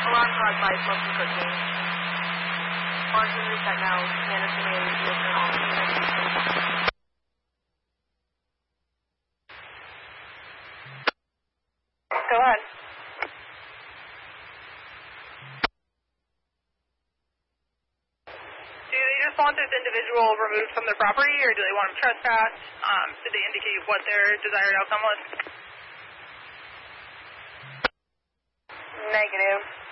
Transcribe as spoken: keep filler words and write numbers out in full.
Alarm caused by smoking cocaine. Margin reset now. Management may return all communications. Go ahead. Do they just want this individual removed from the property, or do they want him trespassed? Um, did they indicate what their desired outcome was? Negative.